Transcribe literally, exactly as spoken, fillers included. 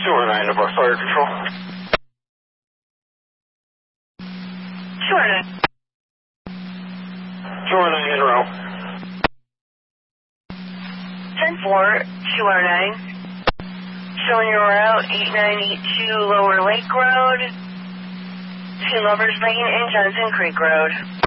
two oh nine to bar fire control. two oh nine. two oh nine in row. ten four, two oh nine. Showing your route, eight nine eight two Lower Lake Road, between Lovers Lane and Johnson Creek Road.